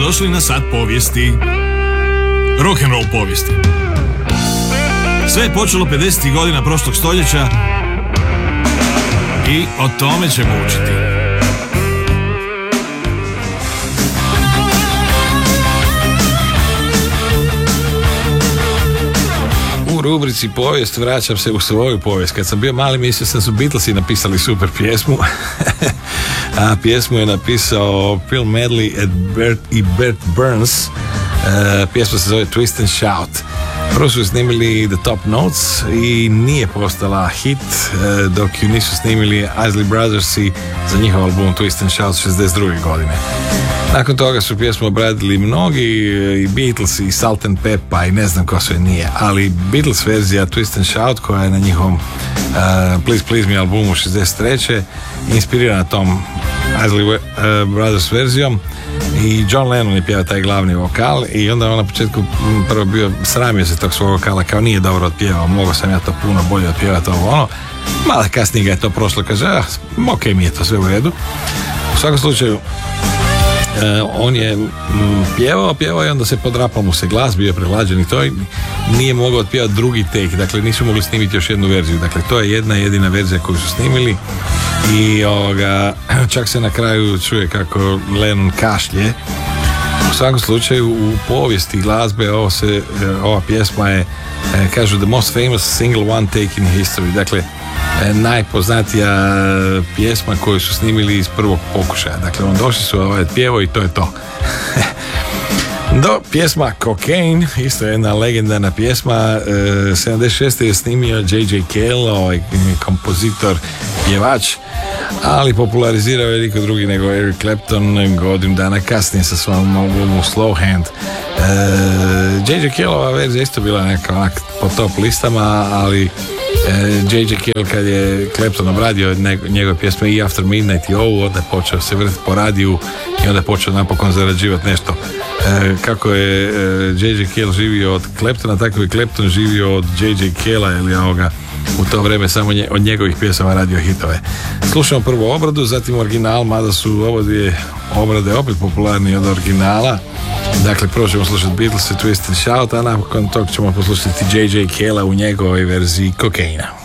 Dobrodošli na Sat povijesti. Rock'n'roll povijesti. Sve je počelo 50. godina prošlog stoljeća i o tome ćemo učiti. U rubrici povijest vraćam se u svoju povijest. Kad sam bio mali, mislio sam su Beatlesi napisali super pjesmu. A pjesmu je napisao Phil Medley i Bert Burns. Pjesma se zove Twist and Shout. Prvo su snimili The Top Notes i nije postala hit, dok ju nisu snimili Isley Brothersi za njihov album Twist and Shout 62. godine. Nakon toga su pjesmu obradili mnogi, i Beatles, i Salt and Peppa, i ne znam ko sve nije, ali Beatles verzija Twist and Shout, koja je na njihovom Please Please Me albumu 63. inspirirana tom Isley Brothers verzijom, i John Lennon je pjevao taj glavni vokal, i onda on na početku prvo bio sramio se tog svog vokala, kao nije dobro otpjevao, mogao sam ja to puno bolje otpjevati ovo. Malo kasnije ga je to prošlo, kaže ok, mi je to sve u redu. U svakom slučaju on je pjevao i onda se podrapao mu se glas, bio je prehlađen i to, i nije mogao otpjevati drugi take, dakle nisu mogli snimiti još jednu verziju, dakle to je jedna jedina verzija koju su snimili, i čak se na kraju čuje kako Lennon kašlje. U svakom slučaju u povijesti glazbe ova pjesma je, kažu, the most famous single one take in history, dakle najpoznatija pjesma koju su snimili iz prvog pokušaja. Dakle, došli su pjevo i to je to. Do pjesma Cocaine, isto je jedna legendarna pjesma, 76. je snimio J.J. Cale, kompozitor, pjevač, ali popularizirao je niko drugi nego Eric Clapton godinu dana kasnije sa svojom albumu Slow Hand. J.J. Caleova verzija isto bila neka po top listama, ali J.J. Cale, kad je Clapton obradio njegove pjesme i After Midnight i ovu, onda je počeo se vrtiti po radiju i onda je počeo napokon zarađivati nešto. Kako je J.J. Cale živio od Claptona, tako je Clapton živio od J.J. Calea, ili u to vrijeme samo od njegovih pjesama radio hitove. Slušamo prvo obradu, zatim original, mada su ovo dvije obrade opet popularnije od originala. Dakle, prvo ćemo slušati Beatles i Twist and Shout, a nakon tog ćemo poslušati J.J. Calea u njegovoj verziji Cocaine.